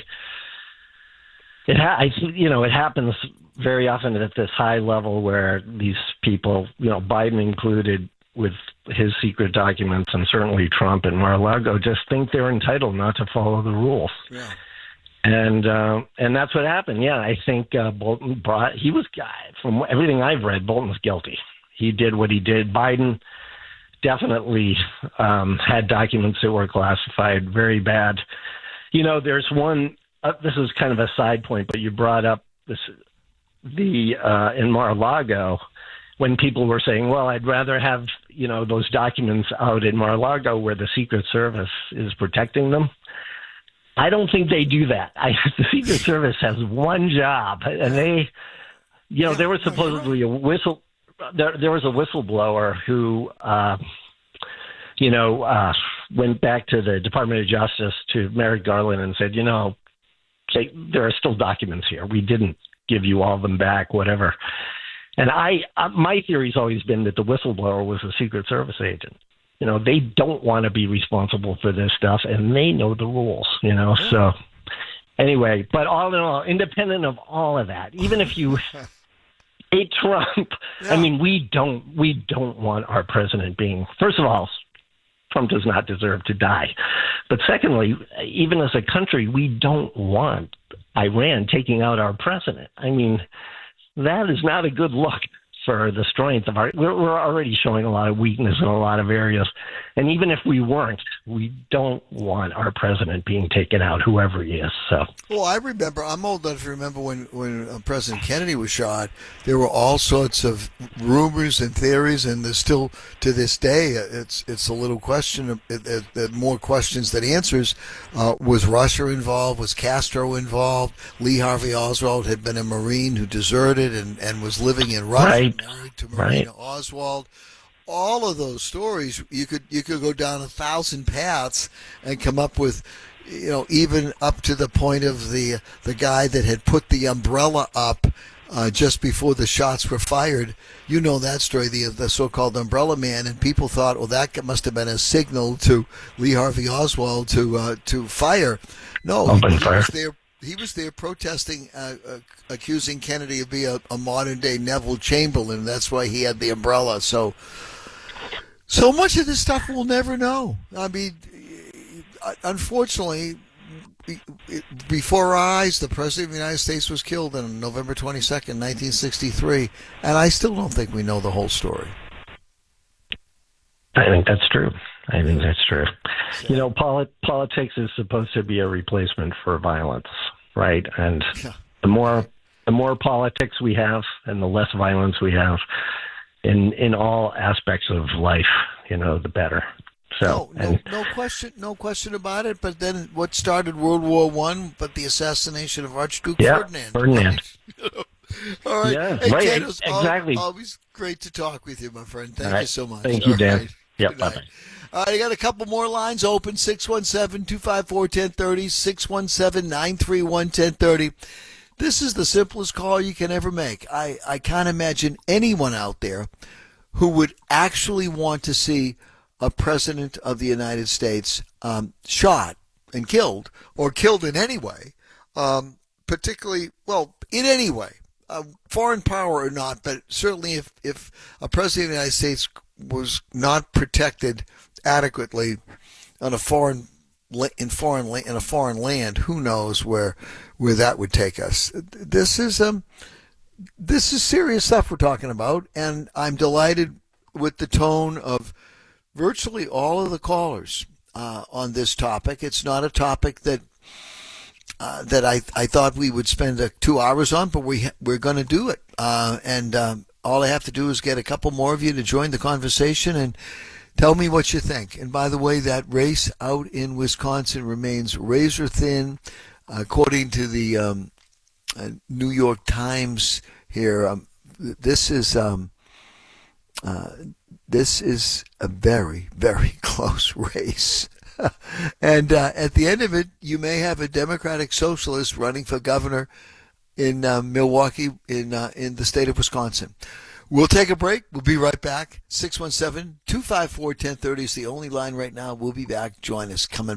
it. Ha- I. You know, it happens very often at this high level where these people, you know, Biden included, with his secret documents, and certainly Trump and Mar-a-Lago, just think they're entitled not to follow the rules. Yeah. And uh, and that's what happened. Yeah, I think uh, Bolton brought. He was, from everything I've read, Bolton's guilty. He did what he did. Biden definitely um, had documents that were classified, very bad. You know, there's one. Uh, this is kind of a side point, but you brought up this the uh, in Mar-a-Lago when people were saying, "Well, I'd rather have you know those documents out in Mar-a-Lago where the Secret Service is protecting them." I don't think they do that. I, the Secret Service has one job, and they, you know, there was supposedly a whistle. There, there was a whistleblower who, uh, you know, uh, went back to the Department of Justice, to Merrick Garland, and said, you know, say, there are still documents here. We didn't give you all of them back, whatever. And I, uh, my theory's always been that the whistleblower was a Secret Service agent. You know, they don't want to be responsible for this stuff, and they know the rules, you know. So anyway, but all in all, independent of all of that, even if you hate Trump, I mean, we don't we don't want our president being, first of all, Trump does not deserve to die. But secondly, even as a country, we don't want Iran taking out our president. I mean, that is not a good look for the strength of our, we're, we're already showing a lot of weakness in a lot of areas. And even if we weren't, we don't want our president being taken out, whoever he is. So, Well, I remember, I'm old enough to remember when, when uh, President Kennedy was shot, there were all sorts of rumors and theories, and there's still, to this day, uh, it's it's a little question, of, it, it, it, more questions than answers. Uh, was Russia involved? Was Castro involved? Lee Harvey Oswald had been a Marine who deserted and, and was living in Russia, Right. married to Right. Marina Oswald. All of those stories, you could you could go down a thousand paths and come up with, you know, even up to the point of the the guy that had put the umbrella up uh, just before the shots were fired. You know that story, the the so-called Umbrella Man, and people thought, well, that must have been a signal to Lee Harvey Oswald to uh, to fire. No, Open he, fire. was there. He was there protesting, uh, uh, accusing Kennedy of being a, a modern-day Neville Chamberlain. That's why he had the umbrella. So, so much of this stuff we'll never know. I mean, unfortunately, before our eyes, the President of the United States was killed on November twenty-second, nineteen sixty-three, and I still don't think we know the whole story. I think that's true. I think that's true. You know, polit- politics is supposed to be a replacement for violence, right? And the more the more politics we have and the less violence we have in in all aspects of life, you know, the better. So, no, no, no question, no question about it. But then, what started World War One? But the assassination of Archduke yeah, Ferdinand. Ferdinand. All right, Yeah, hey, right, Ken, it was al- exactly. always great to talk with you, my friend. Thank All right. you so much. Thank you, All Dan. right. Yep, Good night. bye-bye. All right, I got a couple more lines open, six one seven, two five four, one zero three zero, six one seven, nine three one, one zero three zero. This is the simplest call you can ever make. I, I can't imagine anyone out there who would actually want to see a president of the United States um, shot and killed, or killed in any way, um, particularly, well, in any way, uh, foreign power or not, but certainly if, if a president of the United States was not protected adequately on a foreign in foreign in a foreign land, who knows where where that would take us. This is um this is serious stuff we're talking about, and I'm delighted with the tone of virtually all of the callers uh, on this topic. It's not a topic that uh, that I I thought we would spend uh, two hours on, but we we're going to do it, uh, and um, all I have to do is get a couple more of you to join the conversation and tell me what you think. And by the way, that race out in Wisconsin remains razor thin, uh, according to the um, uh, New York Times here. Um, this is um, uh, this is a very, very close race. And uh, at the end of it, you may have a Democratic socialist running for governor in uh, Milwaukee, in uh, in the state of Wisconsin. We'll take a break. We'll be right back. six one seven, two five four, one zero three zero is the only line right now. We'll be back. Join us. Coming